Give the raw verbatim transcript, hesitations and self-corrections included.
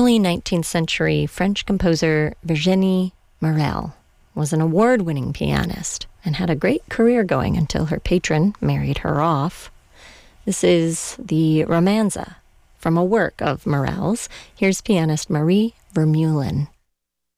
early nineteenth century French composer Virginie Morel was an award-winning pianist and had a great career going until her patron married her off. This is the Romanza from a work of Morel's. Here's pianist Marie Vermeulen.